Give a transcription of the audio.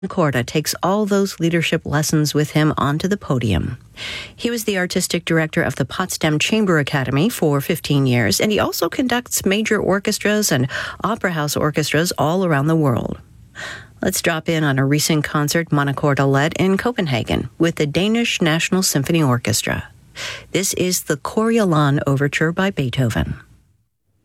Korda takes all those leadership lessons with him onto the podium. He was the artistic director of the Potsdam Chamber Academy for 15 years, and he also conducts major orchestras and opera house orchestras all around the world. Let's drop in on a recent concert Mona Korda led in Copenhagen with the Danish National Symphony Orchestra. This is the Coriolan Overture by Beethoven.